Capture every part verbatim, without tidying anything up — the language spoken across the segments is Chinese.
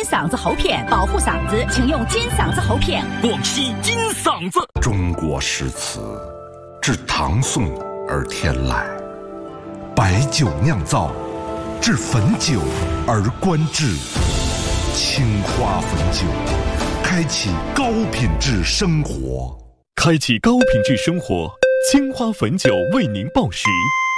嗓子喉片，保护嗓子，请用金嗓子喉片。 广西金嗓子。 中国诗词自唐宋而天来，白酒酿造，至汾酒而观致。青花汾酒，开启高品质生活。 开启高品质生活，青花汾酒为您报时。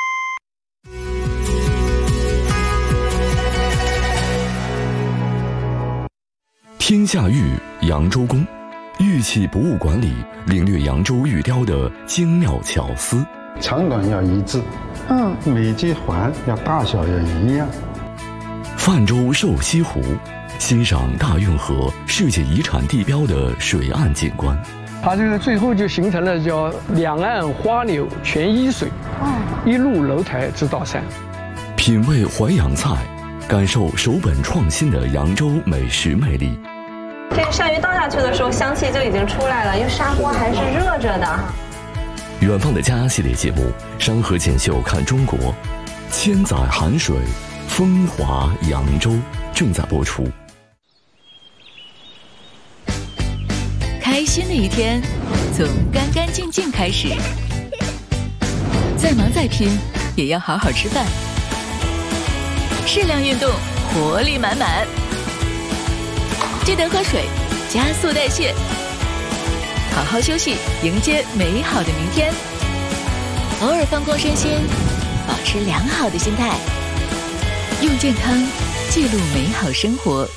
天下玉扬州宫，玉器博物馆里领略扬州玉雕的精妙巧思。 长短要一致，嗯，每几环要大小要一样。 泛舟瘦西湖，欣赏大运河世界遗产地标的水岸景观。 它这个最后就形成了叫两岸花柳全依水，哦，一路楼台直到山。 品味淮扬菜，感受手本创新的扬州美食魅力。 这个鳝鱼倒下去的时候，香气就已经出来了，因为砂锅还是热着的。 远方的家系列节目《山河锦绣看中国》，千载寒水，风华扬州正在播出。 开心的一天，从干干净净开始。再忙再拼，也要好好吃饭。适量运动，活力满满。记得喝水，加速代谢。好好休息，迎接美好的明天。偶尔放空身心，保持良好的心态，用健康记录美好生活。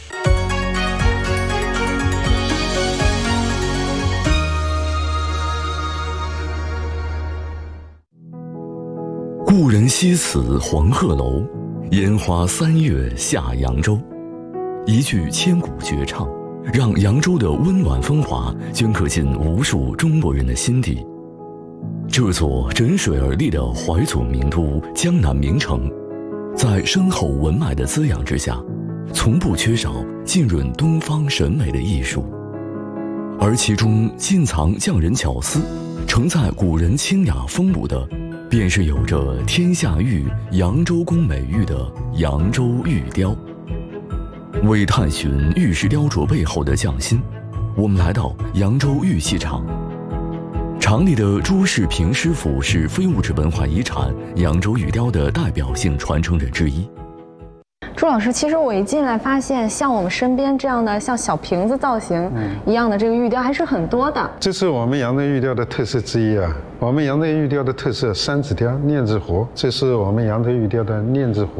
故人西辞黄鹤楼，烟花三月下扬州。一句千古绝唱，让扬州的温暖风华镌刻进无数中国人的心底。这座枕水而立的怀祖名都江南名城，在深厚文脉的滋养之下，从不缺少浸润东方审美的艺术，而其中尽藏匠人巧思，承载古人清雅风骨的，便是有着天下玉扬州宫美誉的扬州玉雕。为探寻玉石雕琢背后的匠心，我们来到扬州玉器厂。厂里的朱世平师傅是非物质文化遗产扬州玉雕的代表性传承人之一。 朱老师，其实我一进来发现，像我们身边这样的像小瓶子造型一样的这个玉雕还是很多的。 这是我们扬州玉雕的特色之一啊！我们扬州玉雕的特色三子雕、念字活，这是我们扬州玉雕的念字活。